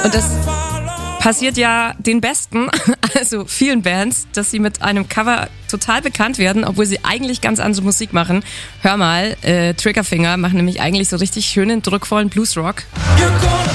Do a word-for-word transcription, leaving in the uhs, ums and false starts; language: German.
Und das passiert ja den Besten, also vielen Bands, dass sie mit einem Cover total bekannt werden, obwohl sie eigentlich ganz andere Musik machen. Hör mal, äh, Triggerfinger machen nämlich eigentlich so richtig schönen, druckvollen Bluesrock.